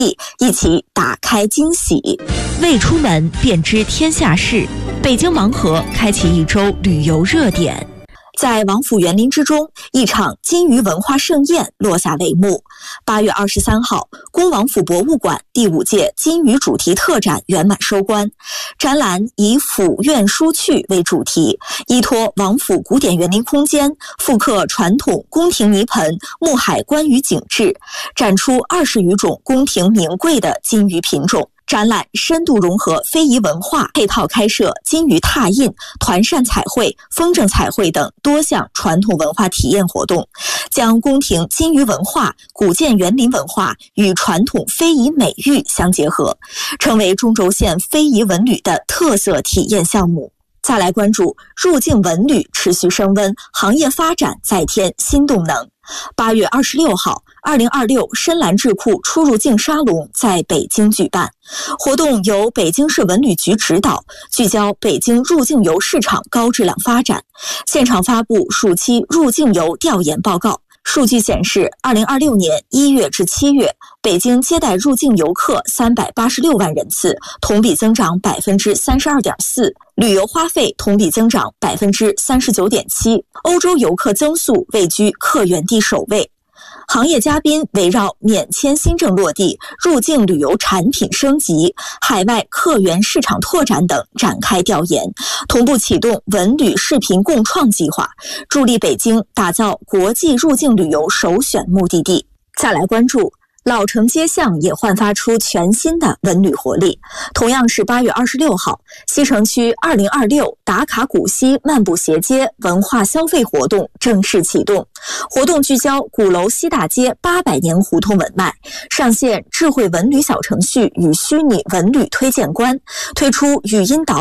一起打开惊喜。 未出门便知天下事，北京盲盒开启一周旅游热点。 在王府园林之中，一场金鱼文化盛宴落下帷幕。8月23号，恭王府博物馆第5届金鱼主题特展圆满收官。展览以府院书趣为主题，依托王府古典园林空间，复刻传统宫廷泥盆、木海关羽景致，展出20余种宫廷名贵的金鱼品种。展览深度融合非遗文化，配套开设金鱼拓印、团扇彩绘、风筝彩绘等多项传统文化体验活动，将宫廷金鱼文化、古建园林文化与传统非遗美育相结合，成为中轴线非遗文旅的特色体验项目。再来关注入境文旅持续升温，行业发展再添新动能。8月26号，2026深蓝智库出入境沙龙在北京举办，活动由北京市文旅局指导，聚焦北京入境游市场高质量发展，现场发布暑期入境游调研报告。数据显示，2026年1月至7月，北京接待入境游客386万人次，同比增长32.4%，旅游花费同比增长39.7%，欧洲游客增速位居客源地首位。行业嘉宾围绕免签新政落地、入境旅游产品升级、海外客源市场拓展等展开调研，同步启动文旅视频共创计划，助力北京打造国际入境旅游首选目的地。再来关注老城街巷也焕发出全新的文旅活力。同样是8月26号，西城区2026打卡古稀漫步斜街文化消费活动正式启动。活动聚焦鼓楼西大街800年胡同文脉，上线智慧文旅小程序与虚拟文旅推荐官，推出语音导